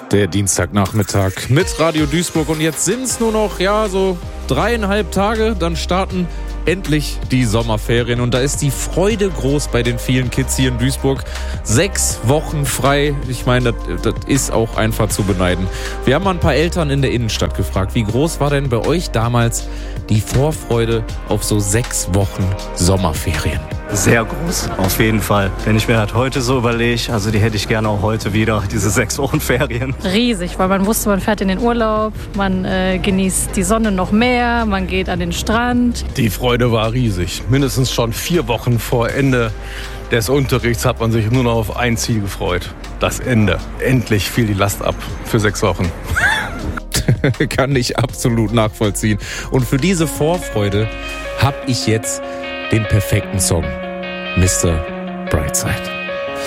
Der Dienstagnachmittag mit Radio Duisburg und jetzt sind es nur noch, so 3,5 Tage, dann starten endlich die Sommerferien und da ist die Freude groß bei den vielen Kids hier in Duisburg. 6 Wochen frei, ich meine, das ist auch einfach zu beneiden. Wir haben mal ein paar Eltern in der Innenstadt gefragt, wie groß war denn bei euch damals die Vorfreude auf so 6 Wochen Sommerferien? Sehr groß, auf jeden Fall. Wenn ich mir das heute so überlege, also die hätte ich gerne auch heute wieder, diese 6 Wochen Ferien. Riesig, weil man wusste, man fährt in den Urlaub, man genießt die Sonne noch mehr, man geht an den Strand. Die Freude war riesig. Mindestens schon 4 Wochen vor Ende des Unterrichts hat man sich nur noch auf ein Ziel gefreut. Das Ende. Endlich fiel die Last ab für 6 Wochen. Kann ich absolut nachvollziehen. Und für diese Vorfreude habe ich jetzt den perfekten Song. Mr. Brightside.